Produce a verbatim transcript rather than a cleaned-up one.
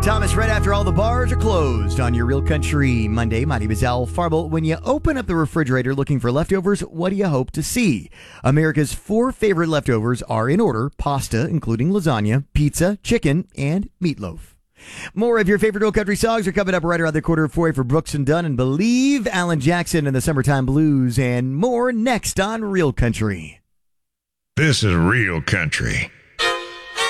Thomas, right after all the bars are closed on your Real Country Monday. My name is Al Farble. When you open up the refrigerator looking for leftovers, what do you hope to see? America's four favorite leftovers are in order: pasta, including lasagna, pizza, chicken, and meatloaf. More of your favorite Real Country songs are coming up right around the quarter of four for Brooks and Dunn and Believe, Alan Jackson and the Summertime Blues, and more next on Real Country. This is Real Country.